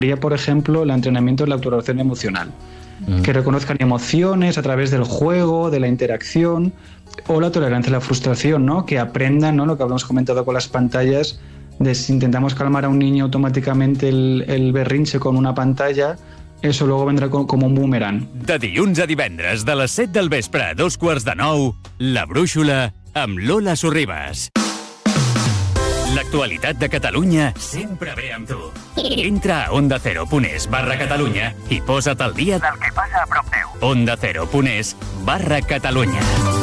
por ejemplo, el entrenamiento de la autoregulación emocional. Que reconozcan emociones a través del juego, de la interacción, o la tolerancia a la frustración, ¿no? Que aprendan, ¿no? Lo que habíamos comentado con las pantallas, de si intentamos calmar a un niño automáticamente el berrinche con una pantalla, eso luego vendrá como un boomerang. De dilluns a divendres, de les 7 del vespre a 2:45, La Brúixola amb Lola Sorribas. L'actualitat de Catalunya sempre ve amb tu. Entra a ondacero.es/Catalunya i posa't al dia del que passa a prop teu. ondacero.es/Catalunya.